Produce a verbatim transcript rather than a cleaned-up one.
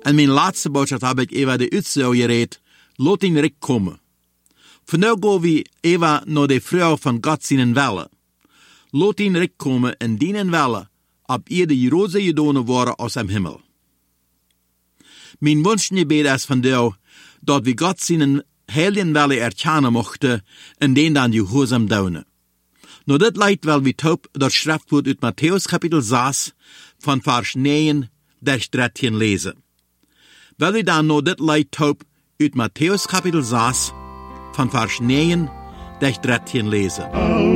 En mijn laatste boodschap heb ik even de uitzoo gereed, laat ihn rek komen. Vandaag gaan we even naar de vrouw van God zijn welle. Laat ihn rek komen en dienen welle, op ieder roze gedonen worden als am himmel. Mijn wens en gebed is vandaag, dat we God zijn heilige welle erkennen mochten en den dan gehoorzaam doen. Nou dit leidt wel wie top dat schriftwoord uit Matthäus kapitel zes van vers negen tot dertien lezen. Wil u dan nou dit leidt top uit Matthäus kapitel zes van vers negen tot dertien lezen.